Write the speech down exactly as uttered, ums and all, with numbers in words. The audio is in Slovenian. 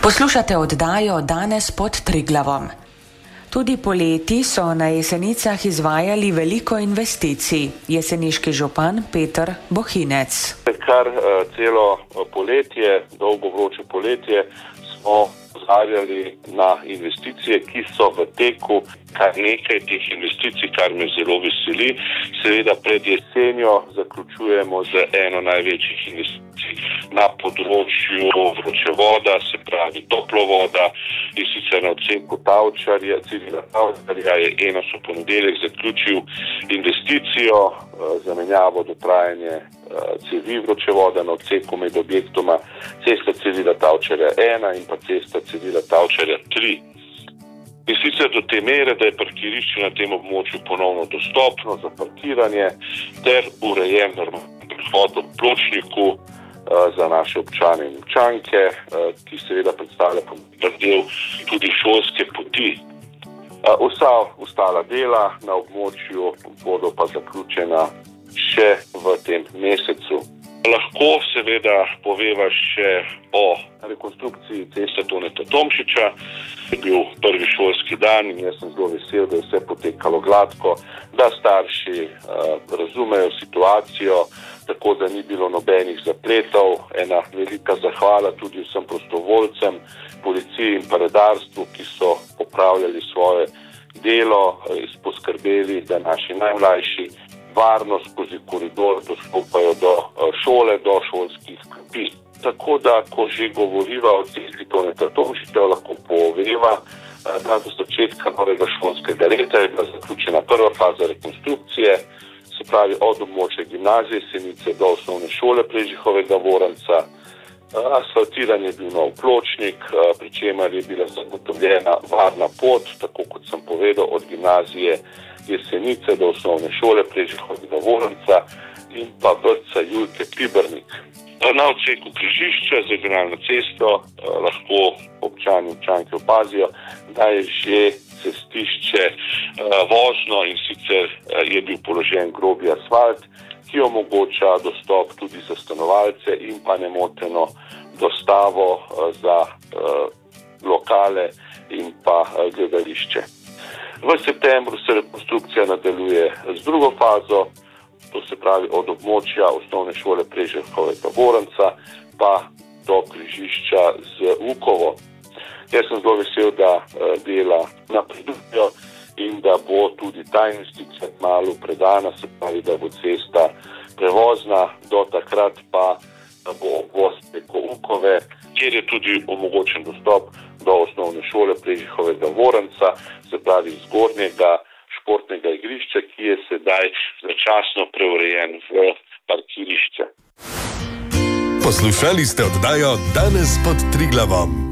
Poslušate oddajo Danes pod Triglavom. Tudi poleti so na Jesenicah izvajali veliko investicij. Jeseniški župan Peter Bohinec. Kar celo poletje, dolgo vroče poletje, smo pozarjali na investicije, ki so v teku, kar nekaj teh investicij, kar me zelo veseli. Seveda pred jesenjo zaključujemo z eno največjih investicij na področju vročevoda, se pravi toplovoda, in sicer na odseku Tavčarja, Cirila Tavčarja je Enos v ponedeljek zaključil investicijo, zamenjavo dotrajanje cevi vročevoda na odseku med objektoma cesta Cirila Tavčarja ena in pa cesta Cirila Tavčarja tri. In sicer do te mere, da je parkirišče na tem območju ponovno dostopno za parkiranje ter urejen prehod ob pločniku za naše občane in občanke, ki seveda predstavlja pomemben del tudi šolske poti. Vsa ostala dela na območju bodo pa zaključena še v tem mesecu. Lahko seveda poveva še o rekonstrukciji ceste Toneta Tomšiča. Je bil prvi šolski dan in jaz sem zelo vesel, da je vse potekalo gladko, da starši uh, razumejo situacijo, tako da ni bilo nobenih zapletov. Ena velika zahvala tudi vsem prostovoljcem, policiji in pa redarstvu, ki so popravljali svoje delo, poskrbeli, da naši najmlajši varno skozi koridor dostopajo do šole, do šolskih klopi. Tako da, ko že govoriva o cesti Toneta Tomšiča, lahko poveva, da do začetka novega šolskega leta je bila zaključena prva faza rekonstrukcije, se pravi od območja gimnazije Jesenice do osnovne šole Prežihovega Voranca. Asfaltiran je bil nov pločnik, pri čemer je bila zagotovljena varna pot, tako kot sem povedal, od gimnazije Jesenice do osnovne šole Prežihovega Voranca in pa vrtca Julke Pibernik. Na odseku križišča z regionalno cesto eh, lahko občani in občanke opazijo, da je že cestišče eh, vozno in sicer eh, je bil položen grobi asfalt, ki omogoča dostop tudi za stanovalce in pa nemoteno dostavo eh, za eh, lokale in pa eh, gledališče. V septembru se rekonstrukcija nadaljuje z drugo fazo, to se pravi od območja osnovne šole Prežihovega Voranca pa do križišča z Vukovo. Jaz sem zelo vesel, da dela napredujejo in da bo tudi ta investicija kmalu predana, se pravi, da bo cesta prevozna, do takrat pa bo voz preko Vukove, kjer je tudi omogočen dostop do osnovne šole Prežihovega Voranca, se pravi zgornjega športnega igrišča, ki je sedaj začasno preurejen v parkirišče. Poslušali ste oddajo Danes pod Triglavom.